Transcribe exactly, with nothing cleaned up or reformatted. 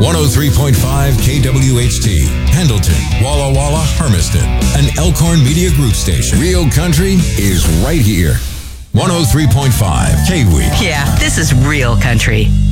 one oh three point five K W H T, Pendleton, Walla Walla, Hermiston, an Elkhorn Media Group station. Real country is right here. one oh three point five K W E. Yeah, this is real country.